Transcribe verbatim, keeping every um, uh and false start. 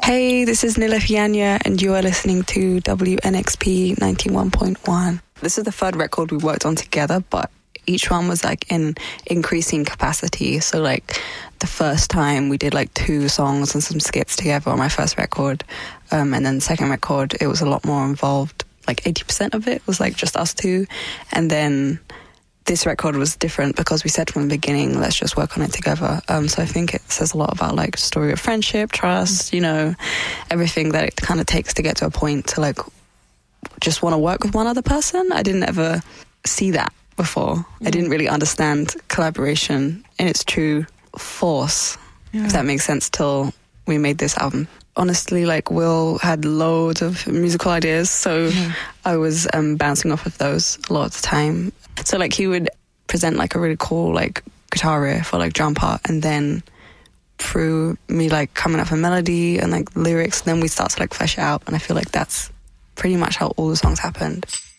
Hey, this is Nilaf Yanya, and you are listening to W N X P ninety-one point one. This is the third record we worked on together, but each one was like in increasing capacity. So like the first time we did like two songs and some skits together on my first record, um, and then the second record it was a lot more involved. Like eighty percent of it was like just us two, and then this record was different because we said from the beginning, let's just work on it together. Um, so I think it says a lot about like story of friendship, trust, you know, everything that it kind of takes to get to a point to like just want to work with one other person. I didn't ever see that before. Mm. I didn't really understand collaboration in its true force, yeah. if that makes sense, till we made this album. Honestly, like Will had loads of musical ideas, so yeah. I was um, bouncing off of those a lot of the time. So like he would present like a really cool like guitar riff or like drum part, and then through me like coming up with a melody and like lyrics, then we start to like flesh it out, and I feel like that's pretty much how all the songs happened.